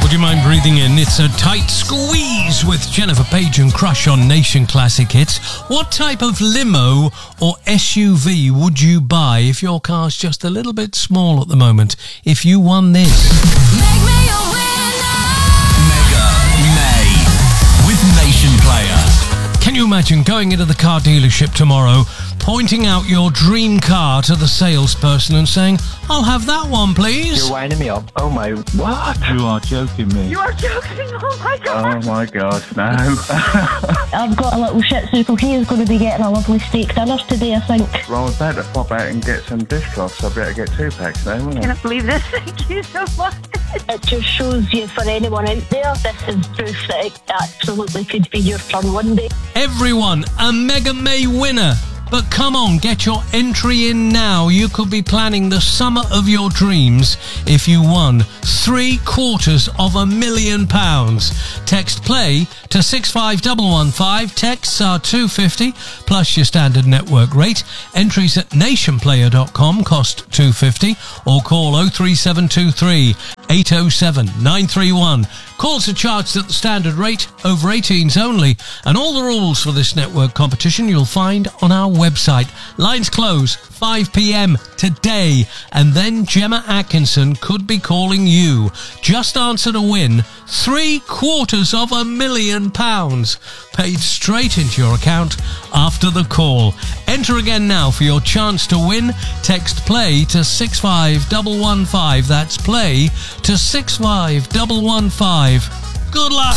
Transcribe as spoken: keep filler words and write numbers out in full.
Would you mind breathing in? It's a tight squeeze with Jennifer Page and Crush on Nation Classic Hits. What type of limo or S U V would you buy if your car's just a little bit small at the moment? If you won this. Make me a winner. Mega May with Nation Player. Can you imagine going into the car dealership tomorrow, pointing out your dream car to the salesperson and saying, I'll have that one, please? You're winding me up. Oh my, what? You are joking me. You are joking, oh my god. Oh my god, no. I've got a little shih tzu, he's going to be getting a lovely steak dinner today, I think. Well, we're about to pop out and get some dishcloths, so I better get two packs now, won't I? I can't believe this, thank you so much. It just shows you, for anyone out there, this is proof that it absolutely could be your turn one day. Everyone, a Mega May winner. But come on, get your entry in now. You could be planning the summer of your dreams if you won three quarters of a million pounds. Text play to six five one one five. Texts are two fifty plus your standard network rate. Entries at nation player dot com cost two fifty or call oh three seven two three eight oh seven nine three one. Calls are charged at the standard rate, over eighteens only, and all the rules for this network competition you'll find on our website. Lines close five p.m. today, and then Gemma Atkinson could be calling you. Just answer to win three quarters of a million pounds paid straight into your account after the call. Enter again now for your chance to win. Text play to six five one one five. That's play to six five one one five. Good luck.